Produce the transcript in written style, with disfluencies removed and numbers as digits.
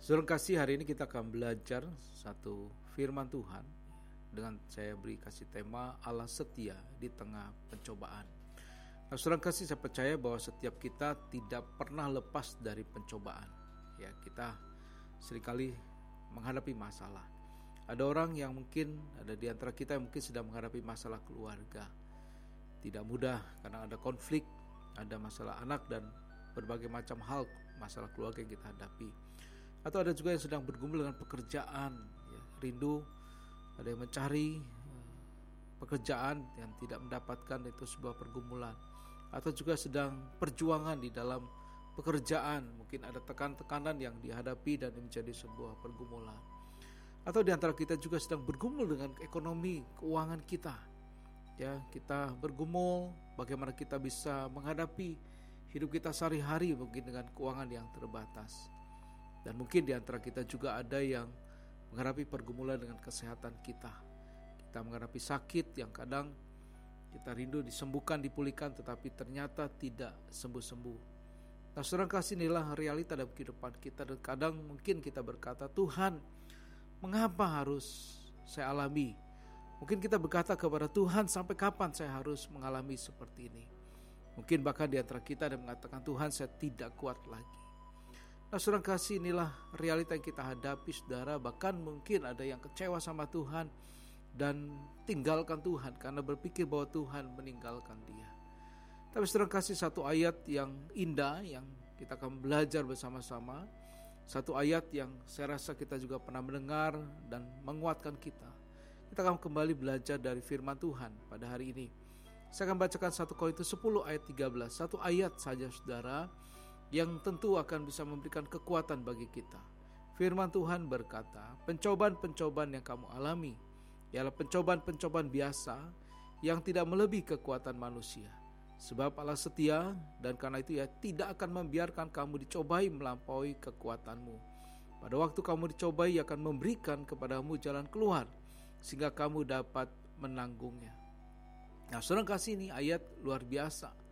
Saudara kasih, hari ini kita akan belajar satu firman Tuhan dengan saya beri kasih tema Allah setia di tengah pencobaan. Nah, saudara kasih, saya percaya bahwa setiap kita tidak pernah lepas dari pencobaan. Ya, kita seringkali menghadapi masalah. Ada orang yang mungkin ada di antara kita yang mungkin sedang menghadapi masalah keluarga. Tidak mudah karena ada konflik, ada masalah anak dan berbagai macam hal masalah keluarga yang kita hadapi. Atau ada juga yang sedang bergumul dengan pekerjaan, ya, rindu, ada yang mencari pekerjaan yang tidak mendapatkan, itu sebuah pergumulan. Atau juga sedang perjuangan di dalam pekerjaan, mungkin ada tekanan yang dihadapi dan menjadi sebuah pergumulan. Atau di antara kita juga sedang bergumul dengan ekonomi, keuangan kita. Ya, kita bergumul bagaimana kita bisa menghadapi hidup kita sehari-hari mungkin dengan keuangan yang terbatas. Dan mungkin di antara kita juga ada yang menghadapi pergumulan dengan kesehatan kita. Kita menghadapi sakit yang kadang kita rindu disembuhkan, dipulihkan, tetapi ternyata tidak sembuh-sembuh. Nah, saudara kasih, inilah realita dalam kehidupan kita. Dan kadang mungkin kita berkata, Tuhan, mengapa harus saya alami? Mungkin kita berkata kepada Tuhan, sampai kapan saya harus mengalami seperti ini? Mungkin bahkan di antara kita ada yang mengatakan, Tuhan, saya tidak kuat lagi. Nah, saudara kasih, inilah realita yang kita hadapi, saudara. Bahkan mungkin ada yang kecewa sama Tuhan dan tinggalkan Tuhan karena berpikir bahwa Tuhan meninggalkan dia. Tapi saudara kasih, satu ayat yang indah yang kita akan belajar bersama-sama. Satu ayat yang saya rasa kita juga pernah mendengar dan menguatkan kita. Kita akan kembali belajar dari firman Tuhan pada hari ini. Saya akan bacakan 1 Korintus 10 ayat 13. Satu ayat saja, saudara, yang tentu akan bisa memberikan kekuatan bagi kita. Firman Tuhan berkata, pencobaan-pencobaan yang kamu alami ialah pencobaan-pencobaan biasa yang tidak melebihi kekuatan manusia. Sebab Allah setia, dan karena itu ia tidak akan membiarkan kamu dicobai melampaui kekuatanmu. Pada waktu kamu dicobai, ia akan memberikan kepadamu jalan keluar sehingga kamu dapat menanggungnya. Nah, saudara kasih, ini ayat luar biasa.